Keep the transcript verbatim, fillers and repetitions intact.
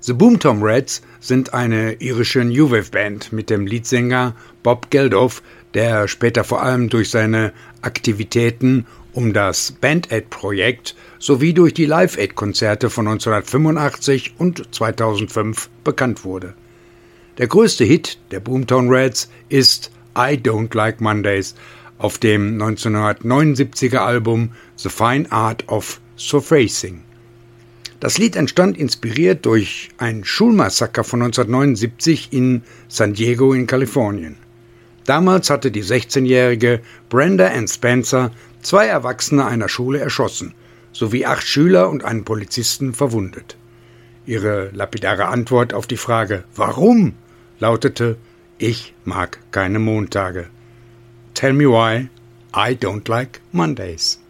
The Boomtown Rats sind eine irische New Wave Band mit dem Leadsänger Bob Geldof, der später vor allem durch seine Aktivitäten um das Band Aid-Projekt sowie durch die Live Aid-Konzerte von neunzehnhundertfünfundachtzig und zweitausendfünf bekannt wurde. Der größte Hit der Boomtown Rats ist I Don't Like Mondays auf dem neunzehnhundertneunundsiebziger Album The Fine Art of Surfacing. Das Lied entstand inspiriert durch ein Schulmassaker von neunzehnhundertneunundsiebzig in San Diego in Kalifornien. Damals hatte die sechzehnjährige Brenda Ann Spencer zwei Erwachsene einer Schule erschossen, sowie acht Schüler und einen Polizisten verwundet. Ihre lapidare Antwort auf die Frage »Warum?« lautete »Ich mag keine Montage. Tell me why I don't like Mondays.«